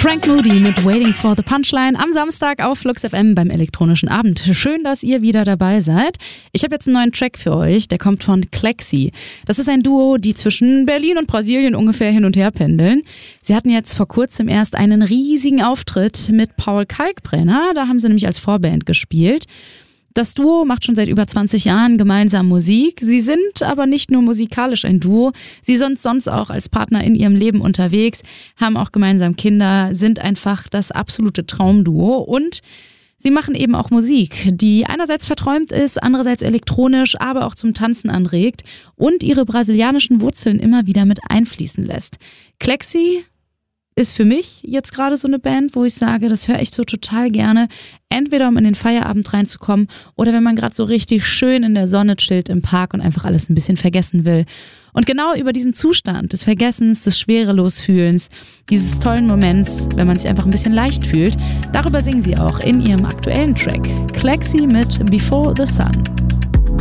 Frank Moody mit Waiting for the Punchline am Samstag auf Flux FM beim elektronischen Abend. Schön, dass ihr wieder dabei seid. Ich habe jetzt einen neuen Track für euch, der kommt von Clexi. Das ist ein Duo, die zwischen Berlin und Brasilien ungefähr hin und her pendeln. Sie hatten jetzt vor kurzem erst einen riesigen Auftritt mit Paul Kalkbrenner, da haben sie nämlich als Vorband gespielt. Das Duo macht schon seit über 20 Jahren gemeinsam Musik. Sie sind aber nicht nur musikalisch ein Duo, sie sind sonst auch als Partner in ihrem Leben unterwegs, haben auch gemeinsam Kinder, sind einfach das absolute Traumduo und sie machen eben auch Musik, die einerseits verträumt ist, andererseits elektronisch, aber auch zum Tanzen anregt und ihre brasilianischen Wurzeln immer wieder mit einfließen lässt. Clexi ist für mich jetzt gerade so eine Band, wo ich sage, das höre ich so total gerne. Entweder um in den Feierabend reinzukommen oder wenn man gerade so richtig schön in der Sonne chillt im Park und einfach alles ein bisschen vergessen will. Und genau über diesen Zustand des Vergessens, des Schwerelosfühlens, dieses tollen Moments, wenn man sich einfach ein bisschen leicht fühlt, darüber singen sie auch in ihrem aktuellen Track. Clexi mit Before the Sun.